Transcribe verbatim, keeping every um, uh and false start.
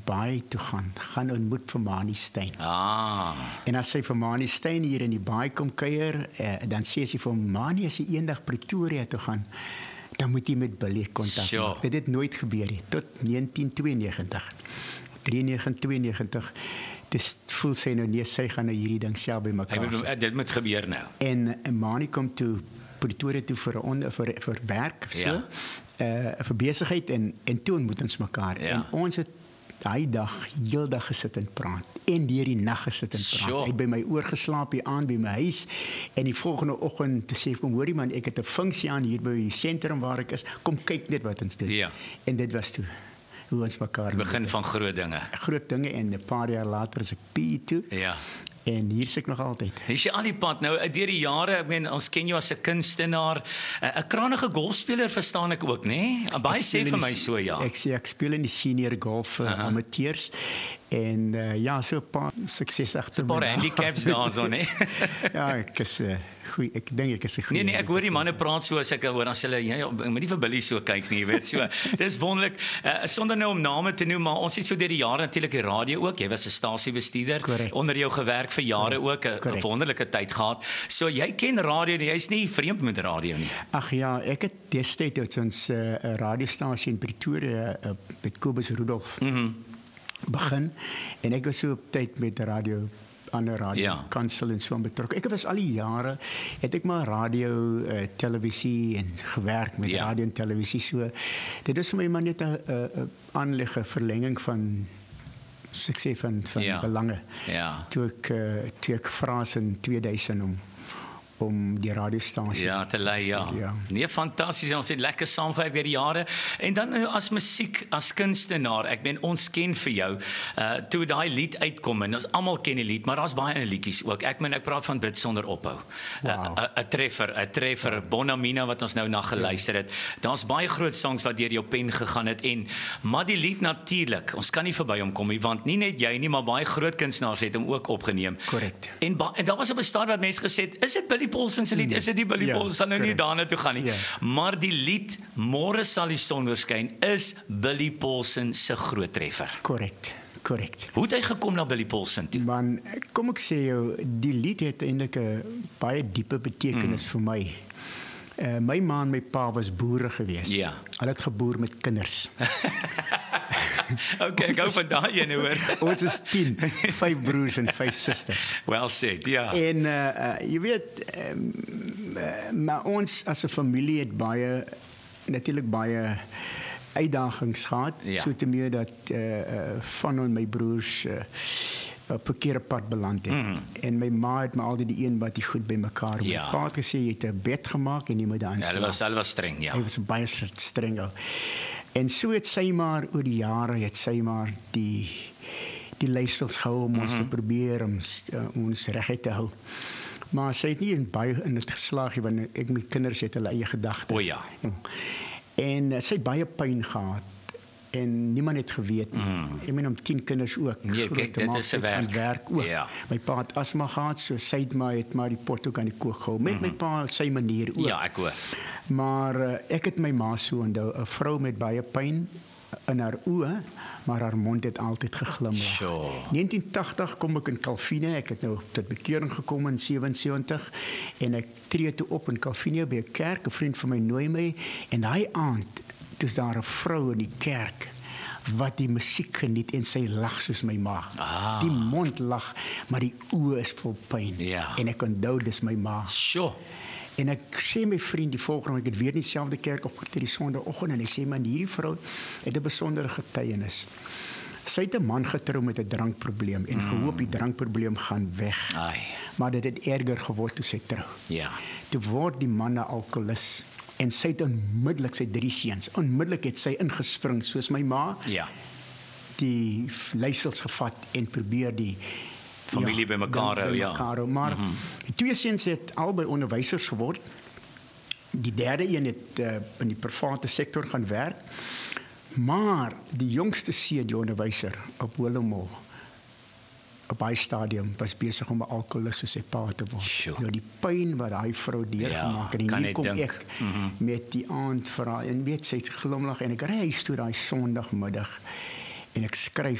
baai toe gaan, gaan ontmoet vir Mani Steyn. Ah. En as sy vir Mani Steyn hier in die baai kom kuier, eh, dan sê sy vir hom, Mani, as jy eendag Pretoria toe gaan, dan moet jy met Billy kontak Sure. maak. Dit het nooit gebeur nie, tot negentien tweeënnegentig. drie negen tweeënnegentig, dis voel sy nou nee, sy gaan nou hierdie ding self by mekaar. Hy moet, dit moet gebeur nou. En, en Mani kom toe Pretoria toe vir onder vir vir werk so. Ja. Uh vir besigheid en en toe ontmoet ons mekaar. Ja. En ons het daai dag heeldag gesit en praat en deur die nag gesit en praat. Sure. Hy het by my oor geslaap hier aan by my huis en die volgende oggend te sê kom hoorie man, ek het 'n funksie aan hier by die sentrum waar ek is. Kom kyk net wat ons doen. Ja. En dit was toe hoe ons mekaar Begin van groot dinge. groot dinge en 'n paar jaar later is ek P E toe. Ja. En hier sit ek nog altyd. Is jy al die pad nou deur die jare, ek meen ons ken jou as 'n kunstenaar, 'n kragtige golfspeler verstaan ek ook, nê? Nee? Baie sê vir my so ja. Ek sê ek speel in die senior golf uh, uh-huh. amateurs en uh, ja, so 'n paar sukses agter my. 'n paar handicaps daarso, nê? Ja, ek is uh, goed, ek dink ek is 'n goeie. Nee nee, ek hoor die manne praat so as ek hoor dan sê hulle ja, moet nie vir Billy so kyk nie, jy weet so. Dis wonderlik uh, sonder nou om name te noem, maar ons het so deur die jare natuurlik die radio ook. Jy was 'n stasiebestuurder Correct. onder jou gewerk vir jare ook 'n wonderlike tyd gehad. So jy ken radio, jy's nie vreemd met radio nie. Ag ja, ek het destyds ons 'n uh, radiostasie in Pretoria uh, met Kobus Rudolf Mhm. Mm begin en ek was so op tyd met radio ander radio ja. kansel en so betrokke. Ek was al die jare het ek maar radio, uh, televisie en gewerk met ja. radio en televisie so. Dit is vir my maar net 'n 'n aanleg, 'n verlenging van sukses van van ja. belange. Ja. Toe ek uh, toe ek vra in tweeduisend om om die radiostasie ja te lei ja. ja. Nee, fantasties. Ons het lekker saamgewerk deur die jare. En dan nou as musiek, as kunstenaar, ek meen ons ken vir jou. Uh toe daai lied uitkom en ons almal ken die lied, maar daar's baie ander liedjies ook. Ek meen ek praat van Bid sonder ophou. 'n wow. uh, treffer, 'n treffer, wow. Bonamina wat ons nou na geluister het. Daar's baie groot songs wat deur jou pen gegaan het en maar die lied natuurlik. Ons kan nie verby hom kom nie want nie net jy nie, maar baie groot kunstenaars het hom ook opgeneem. Korrek. En, en daar was op 'n stadium wat mense gesê het, is dit Billy Paulsen se lied, is dit die Billy ja, Paulsen, sal nou nie daarna toe gaan nie. Ja. Maar die lied Môre sal die son oorskyn is Billy Paulsen se groot treffer. Korrek, korrek. Hoe het hy gekom na Billy Paulsen toe? Man, kom ek sê jou, die lied het eintlik 'n baie diepe betekenis mm. vir my. Uh, my ma en my pa was boere geweest. Ja. Hulle het geboer met kinders. Okay, ek hou van daai ene hoor. Ons is tien, vyf broers en vyf susters. Well said, ja. En uh, uh, jy weet, um, uh, maar ons as 'n familie het baie natuurlik baie uitdagings gehad, ja. so te meer dat uh, uh, van my broers uh, op 'n verkeerde pad beland het. Mm. En my ma het my altyd die een wat die goed bymekaar. Ja. My pa het gesê jy het 'n bed gemaak en jy moet daarin slaap. Ja, dit was al was streng, ja. Hy was baie streng. Ou. En so het sy maar oor die jare het sy maar die die leiersels gehou om mm-hmm. ons te probeer om uh, ons reguit te hou. Maar sy het nie in baie in dit geslaag nie want ek met kinders het hulle eie gedagtes. O ja. En uh, sy het baie pyn gehad. En niemand het geweet nie. Mm. Ek meen om tien kinders ook. Nee, kyk, dit is 'n werk. werk ook. Ja. My pa het asma gehad, so sy het maar het maar die pot ook aan die kook gehou. Met mm-hmm. my pa sy manier ook. Ja, ek hoor. Maar uh, ek het my ma so onthou, 'n vrou met baie pyn in haar oë, maar haar mond het altyd geglimlag. Sure. negentien tagtig kom ek in Calvinia, ek het nou tot bekering gekom in sewensewentig en ek tree toe op in Calvinia by 'n kerk, 'n vriend van my nooi my en daai aand dis daar 'n vrou in die kerk wat die musiek geniet en sy lag soos my ma. Ah. Die mond lag, maar die oë is vol pyn. Ja. En ek onthou dis my ma. Sjoe. En ek sê my vriend die volgende, ek het weer nie dieselfde kerk opgetree die sonderdagoggend en hy sê man hierdie vrou het 'n besondere getuienis. Sy het 'n man getrou met 'n drankprobleem en mm. gehoop die drankprobleem gaan weg. Ai. Maar dit het erger geword toe sy trou. Ja. Toe word die man 'n alkoholist. En sy het onmiddellik sy drie seuns. Onmiddellik het sy ingespring soos my ma. Ja. Die leiersels gevat en probeer die familie ja, bymekaar hou, ja. Hou. Maar mm-hmm. die twee seuns het albei onderwysers geword. Die derde een het uh, in die private sektor gaan werk. Maar die jongste seun, die onderwyser op Willowmore, op daai stadium was besig om 'n alkoholist soos sy pa te word. Sure. Nou die pyn wat daai vrou deurgemaak het, ja, en hier kom dink. ek mm-hmm. met die aand vir haar en weet sy het glimlag en ek ry huis toe daai Sondagmiddag en ek skryf